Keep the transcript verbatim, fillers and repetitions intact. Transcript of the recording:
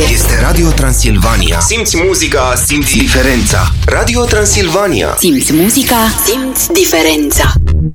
Este Radio Transilvania. Simți muzica, simți diferența. Radio Transilvania. Simți muzica, simți diferența.